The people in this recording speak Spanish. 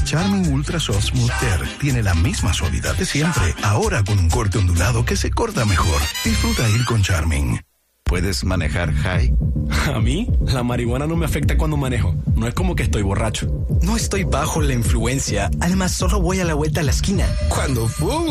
Charmin Ultra Soft Smooth Tear tiene la misma suavidad de siempre, ahora con un corte ondulado que se corta mejor. Disfruta ir con Charmin. ¿Puedes manejar high? A mí, la marihuana no me afecta cuando manejo. No es como que estoy borracho. No estoy bajo la influencia. Además, solo voy a la vuelta a la esquina. Cuando fumo.